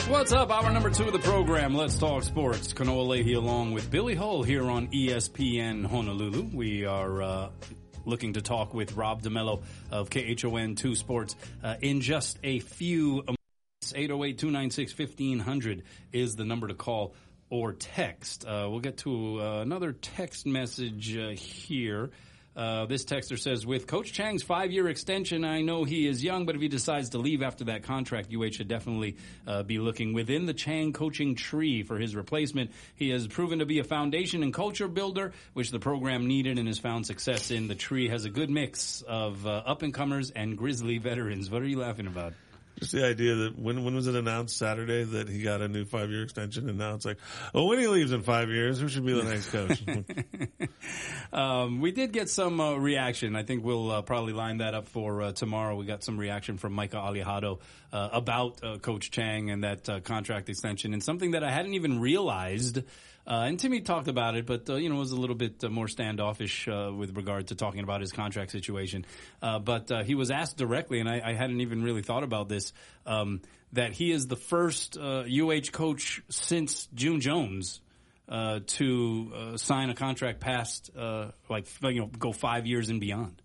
What's up? Hour number 2 of the program. Let's talk sports. Kanoa Leahy along with Billy Hull here on ESPN Honolulu. We are looking to talk with Rob DeMello of KHON2 Sports in just a few moments. 808-296-1500 is the number to call or text. We'll get to another text message here. This texter says, with Coach Chang's 5-year extension, I know he is young, but if he decides to leave after that contract, UH should definitely be looking within the Chang coaching tree for his replacement. He has proven to be a foundation and culture builder, which the program needed and has found success in. The tree has a good mix of up-and-comers and Grizzly veterans. What are you laughing about? Just the idea that when was it announced Saturday that he got a new 5-year extension, and now it's like, oh, when he leaves in 5 years, who should be the next coach? We did get some reaction. I think we'll probably line that up for tomorrow. We got some reaction from Micah Alejado about Coach Chang and that contract extension, and something that I hadn't even realized. And Timmy talked about it, but, was a little bit more standoffish with regard to talking about his contract situation. But he was asked directly, and I hadn't even really thought about this, that he is the first UH coach since June Jones to sign a contract past, go 5 years and beyond.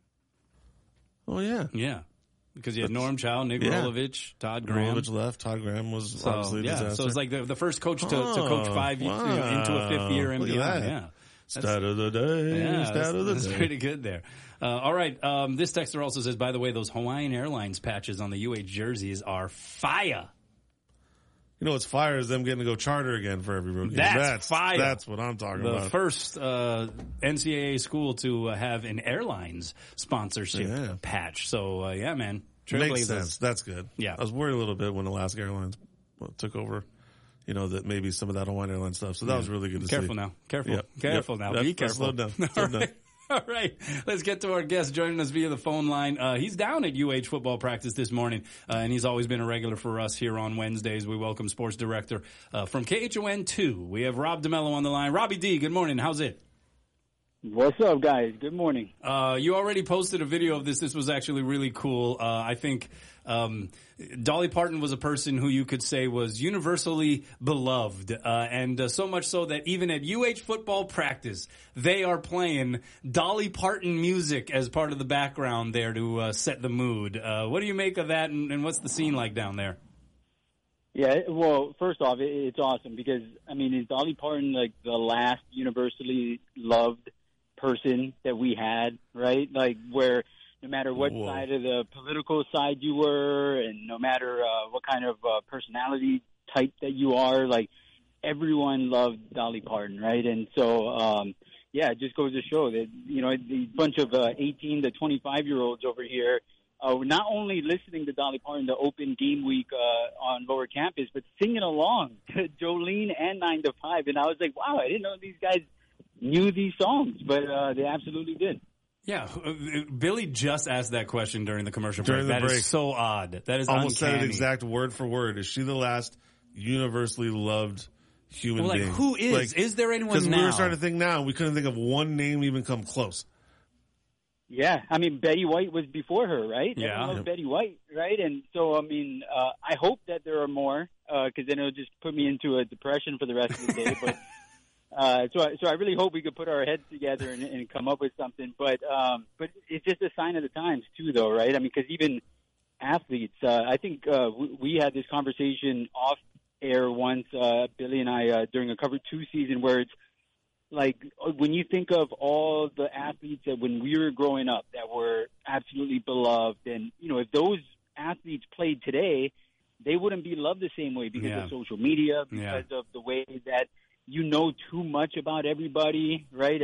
Oh, yeah. Yeah. Because you had Norm Chow, Nick Rolovich, Todd Graham. Rolovich left. Todd Graham was obviously a disaster. So it's like the first coach to coach 5 years into a fifth year and beyond. Yeah. Stat of the day. Yeah, stat of the day. That's pretty good there. All right. This texter also says, by the way, those Hawaiian Airlines patches on the UH jerseys are fire. You know what's fire is them getting to go charter again for every road game. That's fire. That's what I'm talking about. The first NCAA school to have an airlines sponsorship patch. So, man. Makes sense. That's good. Yeah. I was worried a little bit when Alaska Airlines took over, that maybe some of that Hawaiian Airlines stuff. So that was really good to see. Careful now. Careful. Yep. Careful now. Be careful. Slow down. Slow down. All right, let's get to our guest joining us via the phone line. He's down at UH football practice this morning, and he's always been a regular for us here on Wednesdays. We welcome sports director from KHON2. We have Rob DeMello on the line. Robbie D, good morning. How's it? What's up, guys? Good morning. You already posted a video of this. This was actually really cool. I think Dolly Parton was a person who you could say was universally beloved, and so much so that even at UH football practice, they are playing Dolly Parton music as part of the background there to set the mood. What do you make of that, and what's the scene like down there? Yeah, well, first off, it's awesome because, is Dolly Parton like the last universally loved person that we had, right? Like where no matter what side of the political side you were and no matter what kind of personality type that you are, like everyone loved Dolly Parton, right? And so, it just goes to show that, the bunch of 18 to 25-year-olds over here not only listening to Dolly Parton to open game week on lower campus, but singing along to Jolene and 9 to 5. And I was like, wow, I didn't know these guys knew these songs, but they absolutely did. Yeah, Billy just asked that question during the commercial break. That is so odd. That is almost uncanny. said it exact word for word. Is she the last universally loved human being? Who is? Is there anyone now? Because we were starting to think now, we couldn't think of one name even come close. Yeah, Betty White was before her, right? Yeah. Everyone loved Betty White, right? And so, I hope that there are more, because then it'll just put me into a depression for the rest of the day, but... So I really hope we could put our heads together and come up with something. But it's just a sign of the times too, though, right? Because even athletes, I think we had this conversation off air once, Billy and I, during a Cover 2 season, where it's like when you think of all the athletes that when we were growing up that were absolutely beloved, and if those athletes played today, they wouldn't be loved the same way because of social media, because of the way that too much about everybody, right?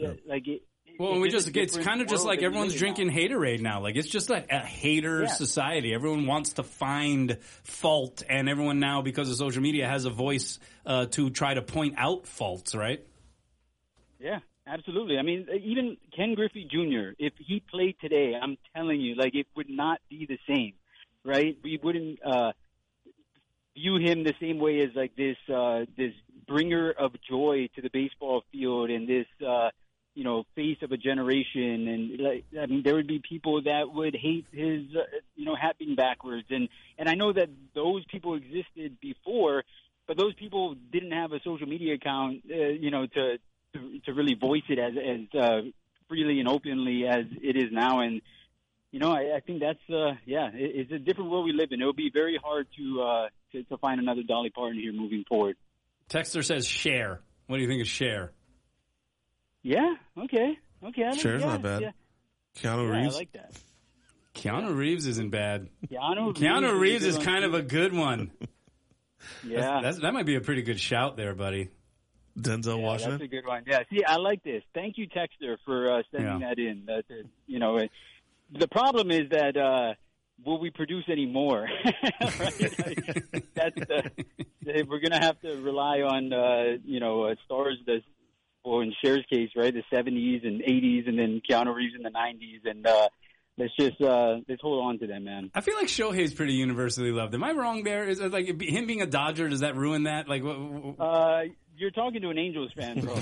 It's kind of just like everyone's drinking Haterade now. Like it's just like a hater society. Everyone wants to find fault, and everyone now, because of social media, has a voice to try to point out faults, right? Yeah, absolutely. Even Ken Griffey Jr., if he played today, I'm telling you, it would not be the same, right? We wouldn't view him the same way as this bringer of joy to the baseball field and this face of a generation. And I mean, there would be people that would hate his, hat being backwards. And I know that those people existed before, but those people didn't have a social media account, to really voice it as freely and openly as it is now. And, I think that's, it's a different world we live in. It'll be very hard to find another Dolly Parton here moving forward. Texter says Cher. What do you think of Cher? Yeah. Okay. Cher's not bad. Yeah. Keanu Reeves. I like that. Keanu Reeves isn't bad. Keanu Reeves is kind of a good one. Yeah. That might be a pretty good shout there, buddy. Denzel Washington. That's a good one. Yeah. See, I like this. Thank you, Texter, for sending that in. The problem is that will we produce any more? Right? We're going to have to rely on stars. In Cher's case, right, the 70s and 80s, and then Keanu Reeves in the 90s, and let's hold on to them, man. I feel like Shohei's pretty universally loved. Am I wrong there? Is it like him being a Dodger? Does that ruin that? Like, you're talking to an Angels fan, bro.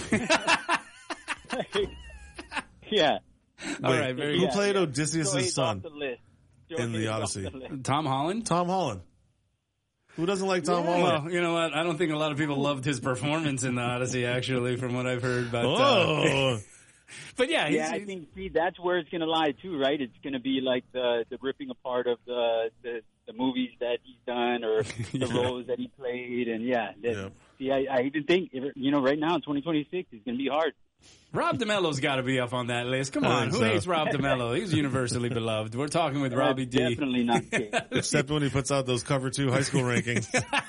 Yeah. All right. Who played Odysseus' Shohei's son off the list. in the Odyssey? Tom Holland. Tom Holland. Who doesn't like Tom Holland? Well, you know what? I don't think a lot of people loved his performance in the Odyssey, actually, from what I've heard. But, but yeah. I think, that's where it's going to lie, too, right? It's going to be like the ripping apart of the movies that he's done or the roles that he played. And, I even think, right now in 2026, it's going to be hard. Rob DeMello's got to be up on that list. Come on, who hates Rob DeMello? He's universally beloved. We're talking with Robbie D. Definitely not the case. Except when he puts out those cover 2 high school rankings.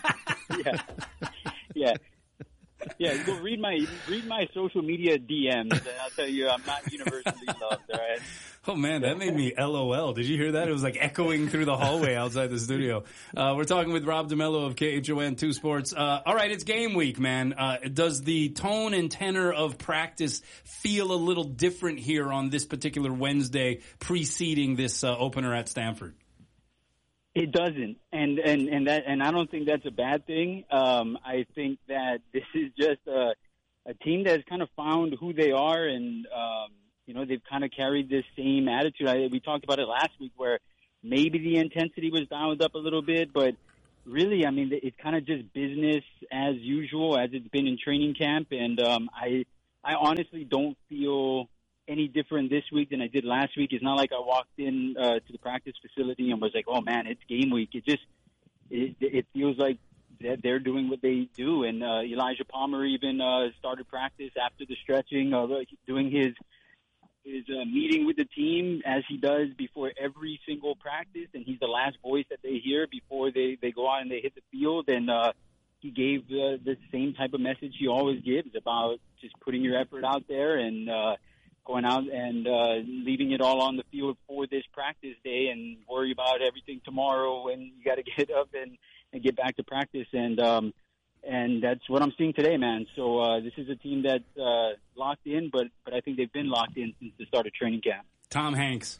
Yeah. Go read my social media DMs, and I'll tell you, I'm not universally loved. All right. Oh man, that made me LOL. Did you hear that? It was like echoing through the hallway outside the studio. We're talking with Rob DeMello of KHON 2 Sports. All right, it's game week, man. Does the tone and tenor of practice feel a little different here on this particular Wednesday preceding this opener at Stanford? It doesn't, and I don't think that's a bad thing. I think that this is just a team that's kind of found who they are, and they've kind of carried this same attitude. We talked about it last week, where maybe the intensity was dialed up a little bit, but really, I mean, it's kind of just business as usual as it's been in training camp, and I honestly don't feel any different this week than I did last week. It's not like I walked in to the practice facility and was like, oh man, it's game week. It feels like that they're doing what they do. And Elijah Palmer even started practice after the stretching, doing his meeting with the team as he does before every single practice. And he's the last voice that they hear before they go out and they hit the field. And he gave the same type of message he always gives about just putting your effort out there and going out and leaving it all on the field for this practice day and worry about everything tomorrow when you got to get up and get back to practice. And that's what I'm seeing today, man. So this is a team that's locked in, but I think they've been locked in since the start of training camp. Tom Hanks.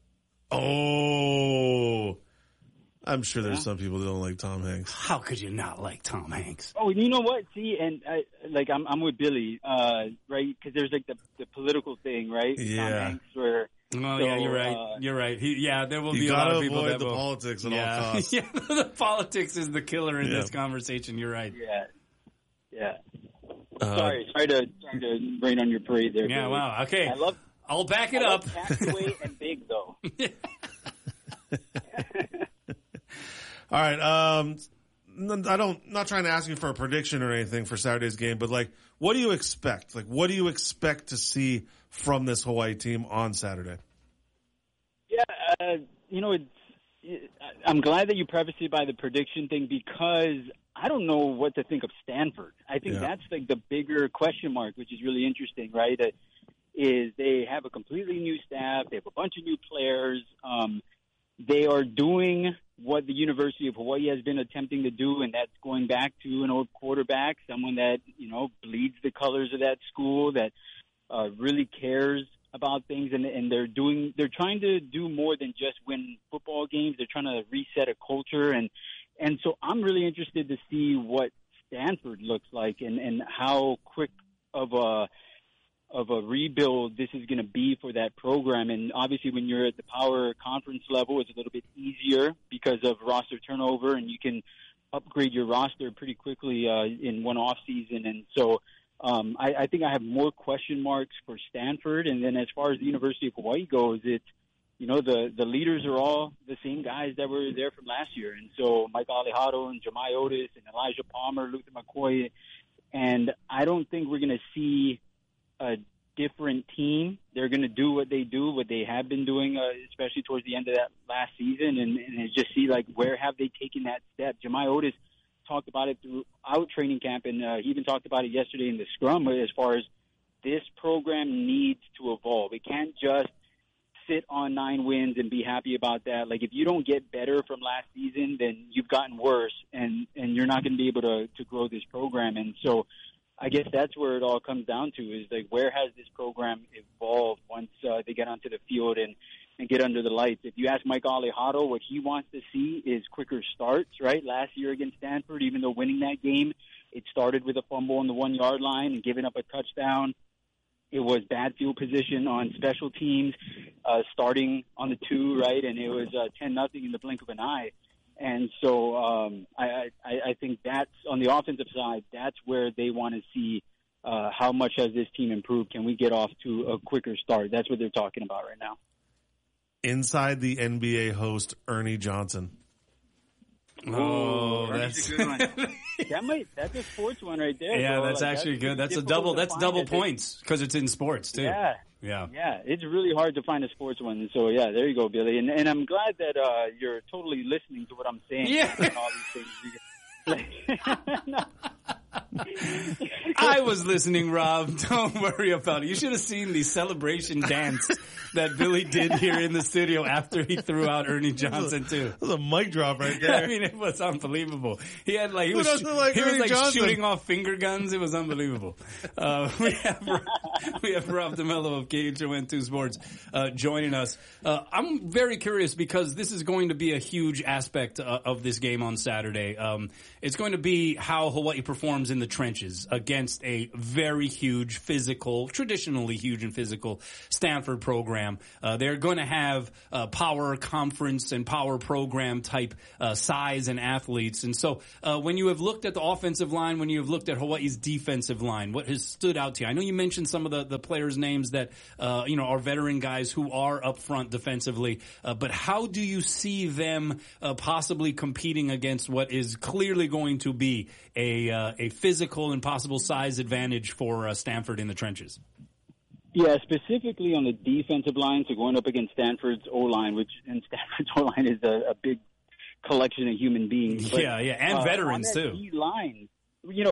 Oh, I'm sure there's some people that don't like Tom Hanks. How could you not like Tom Hanks? Oh, you know what? See, and I'm with Billy, right? Because there's like the political thing, right? Yeah. Tom Hanks, where. Oh, yeah, you're right. You're right. There will be a lot of people that will. Politics at all costs. Yeah, the politics is the killer in this conversation. You're right. Yeah. Sorry to rain on your parade there. Yeah, Billy. wow. Okay. I'll back it up. Castaway and Big, though. All right. Not trying to ask you for a prediction or anything for Saturday's game, but what do you expect? What do you expect to see from this Hawaii team on Saturday? Yeah, I'm glad that you prefaced it by the prediction thing, because I don't know what to think of Stanford. I think that's the bigger question mark, which is really interesting, right? Is they have a completely new staff. They have a bunch of new players. They are doing what the University of Hawaii has been attempting to do, and that's going back to an old quarterback, someone that, bleeds the colors of that school, that really cares about things, and they're trying to do more than just win football games. They're trying to reset a culture, and so I'm really interested to see what Stanford looks like and how quick of of a rebuild this is going to be for that program. And obviously when you're at the power conference level, it's a little bit easier because of roster turnover, and you can upgrade your roster pretty quickly in one off season. And so I think I have more question marks for Stanford. And then as far as the University of Hawaii goes, it's, you know, the leaders are all the same guys that were there from last year. And so Mike Alejado and Jemai Otis and Elijah Palmer, Luther McCoy. And I don't think we're going to see a different team. They're going to do what they have been doing, especially towards the end of that last season. And just see, like, where have they taken that step? Jemai Otis talked about it throughout training camp, and he even talked about it yesterday in the scrum as far as this program needs to evolve. It can't just sit on 9 wins and be happy about that. Like, if you don't get better from last season, then you've gotten worse, and you're not going to be able to grow this program. And so I guess that's where it all comes down to, is like, where has this program evolved once they get onto the field and get under the lights? If you ask Mike Alejado, what he wants to see is quicker starts, right? Last year against Stanford, even though winning that game, it started with a fumble on the 1-yard line and giving up a touchdown. It was bad field position on special teams, starting on the 2, right? And it was 10-0 in the blink of an eye. And so I think that's, on the offensive side, that's where they want to see how much has this team improved. Can we get off to a quicker start? That's what they're talking about right now. Inside the NBA host, Ernie Johnson. Oh, that's a good one. That's a sports one right there. Yeah, bro. that's like, actually that's good. That's double points because it's in sports too. Yeah. It's really hard to find a sports one. And so yeah, there you go, Billy. And I'm glad that you're totally listening to what I'm saying. Yeah. And all these things. I was listening, Rob. Don't worry about it. You should have seen the celebration dance that Billy did here in the studio after he threw out Ernie Johnson too. That was a mic drop right there. I mean, it was unbelievable. He had like, he was Johnson? shooting off finger guns. It was unbelievable. We have Rob DeMello of KHON2 Sports joining us. I'm very curious because this is going to be a huge aspect of this game on Saturday. It's going to be how Hawaii performs in the trenches against a very huge physical, traditionally huge and physical Stanford program. They're going to have power conference and power program type size and athletes. And so when you have looked at the offensive line, when you have looked at Hawaii's defensive line, what has stood out to you? I know you mentioned some of the players' names that are veteran guys who are up front defensively, but how do you see them possibly competing against what is clearly going to be a physical and possible size advantage for Stanford in the trenches? Yeah, specifically on the defensive line, so going up against Stanford's O-line, and Stanford's O-line is a big collection of human beings. But, and veterans on that too. D-line,